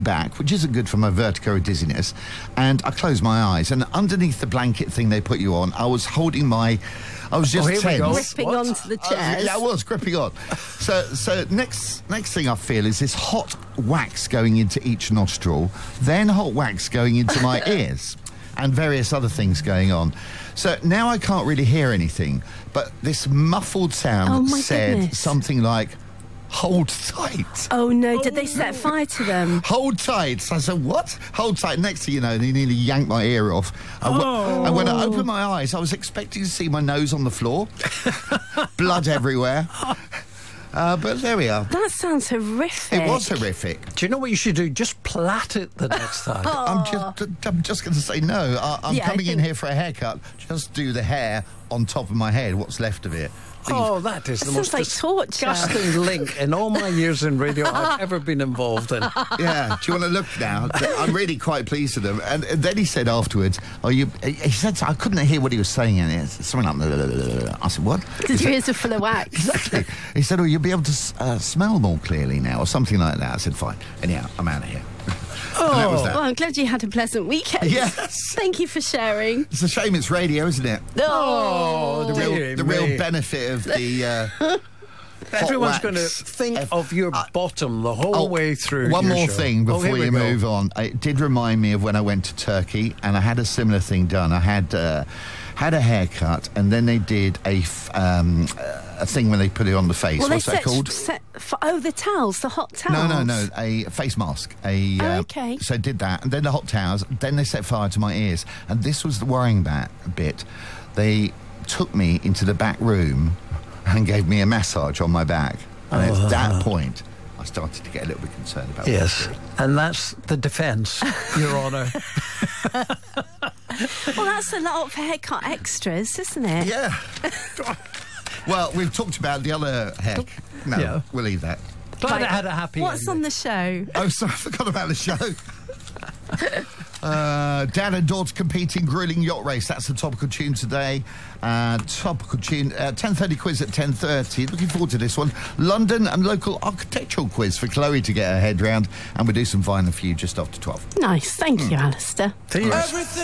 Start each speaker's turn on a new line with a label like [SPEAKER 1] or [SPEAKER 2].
[SPEAKER 1] back, which isn't good for my vertigo or dizziness, and I closed my eyes, and underneath the blanket thing they put you on, I was just tense.
[SPEAKER 2] Gripping onto the chairs.
[SPEAKER 1] I was gripping on. So next thing I feel is this hot wax going into each nostril, then hot wax going into my ears, and various other things going on. So now I can't really hear anything, but this muffled sound said something like, "Hold tight."
[SPEAKER 2] Oh, no. Did they set fire to them?
[SPEAKER 1] Hold tight. So I said, what? Hold tight. Next thing you know, they nearly yanked my ear off. And when I opened my eyes, I was expecting to see my nose on the floor. Blood everywhere. But there we are.
[SPEAKER 2] That sounds horrific.
[SPEAKER 1] It was horrific.
[SPEAKER 3] Do you know what you should do? Just plait it the next time.
[SPEAKER 1] I'm just going to say no. I'm coming in here for a haircut. Just do the hair on top of my head, what's left of it.
[SPEAKER 3] That is the most
[SPEAKER 2] torture.
[SPEAKER 3] disgusting link in all my years in radio I've ever been involved in.
[SPEAKER 1] Yeah, do you want to look now? I'm really quite pleased with them. And then he said afterwards, he said, I couldn't hear what he was saying, and something like, I said, what?
[SPEAKER 2] Because your ears are full of wax.
[SPEAKER 1] Exactly. He said, you'll be able to smell more clearly now, or something like that. I said, fine. Anyhow, I'm out of here. That was that.
[SPEAKER 2] Well, I'm glad you had a pleasant weekend.
[SPEAKER 1] Yes.
[SPEAKER 2] Thank you for sharing.
[SPEAKER 1] It's a shame it's radio, isn't it? The real benefit of the...
[SPEAKER 3] Everyone's going to think of your bottom the whole way through.
[SPEAKER 1] One more
[SPEAKER 3] show.
[SPEAKER 1] thing before you move on. It did remind me of when I went to Turkey, and I had a similar thing done. I had a haircut, and then they did a thing when they put it on the face. What's that called?
[SPEAKER 2] The towels, the hot towels.
[SPEAKER 1] No, a face mask.
[SPEAKER 2] Okay.
[SPEAKER 1] So I did that, and then the hot towels. Then they set fire to my ears, and this was the worrying bit. They took me into the back room and gave me a massage on my back, and at that point, I started to get a little bit concerned about it.
[SPEAKER 3] Yes, and that's the defence, Your Honour.
[SPEAKER 2] Well, that's a lot of haircut extras, isn't it?
[SPEAKER 1] Yeah. Well, we've talked about the other hair. No, we'll leave that.
[SPEAKER 3] Glad it had a happy
[SPEAKER 2] What's
[SPEAKER 3] ending.
[SPEAKER 2] on the show?
[SPEAKER 1] Oh, sorry, I forgot about the show. Dad and daughter competing grilling yacht race. That's the topical tune today. Topical tune, 10:30 quiz at 10:30. Looking forward to this one. London and local architectural quiz for Chloe to get her head round. And we'll do some Vinyl for you just after 12.
[SPEAKER 2] Nice. Thank you, Alistair.
[SPEAKER 3] See you.